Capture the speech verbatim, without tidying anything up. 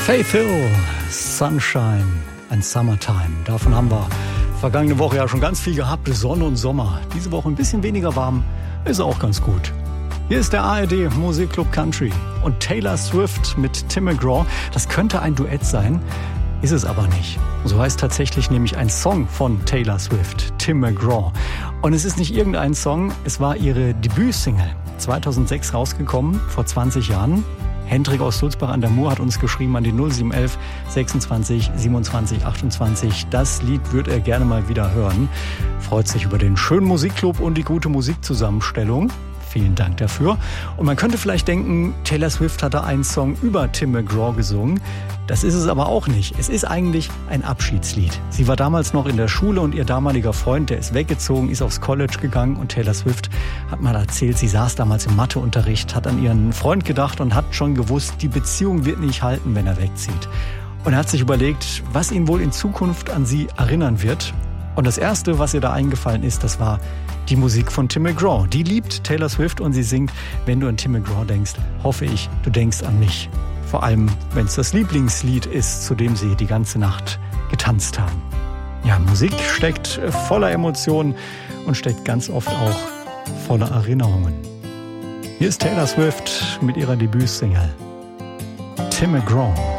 Faith Hill, Sunshine and Summertime. Davon haben wir vergangene Woche ja schon ganz viel gehabt. Sonne und Sommer. Diese Woche ein bisschen weniger warm, ist auch ganz gut. Hier ist der A R D Musikclub Country und Taylor Swift mit Tim McGraw. Das könnte ein Duett sein, ist es aber nicht. So heißt tatsächlich nämlich ein Song von Taylor Swift, Tim McGraw. Und es ist nicht irgendein Song, es war ihre Debütsingle. zweitausendsechs rausgekommen, vor zwanzig Jahren. Hendrik aus Sulzbach an der Mur hat uns geschrieben an die null sieben eins eins sechsundzwanzig siebenundzwanzig achtundzwanzig. Das Lied würde er gerne mal wieder hören. Freut sich über den schönen Musikclub und die gute Musikzusammenstellung. Vielen Dank dafür. Und man könnte vielleicht denken, Taylor Swift hatte einen Song über Tim McGraw gesungen. Das ist es aber auch nicht. Es ist eigentlich ein Abschiedslied. Sie war damals noch in der Schule und ihr damaliger Freund, der ist weggezogen, ist aufs College gegangen und Taylor Swift hat mal erzählt, sie saß damals im Matheunterricht, hat an ihren Freund gedacht und hat schon gewusst, die Beziehung wird nicht halten, wenn er wegzieht. Und er hat sich überlegt, was ihn wohl in Zukunft an sie erinnern wird. Und das Erste, was ihr da eingefallen ist, das war die Musik von Tim McGraw. Die liebt Taylor Swift und sie singt, wenn du an Tim McGraw denkst, hoffe ich, du denkst an mich. Vor allem, wenn es das Lieblingslied ist, zu dem sie die ganze Nacht getanzt haben. Ja, Musik steckt voller Emotionen und steckt ganz oft auch voller Erinnerungen. Hier ist Taylor Swift mit ihrer Debütsingle Tim McGraw.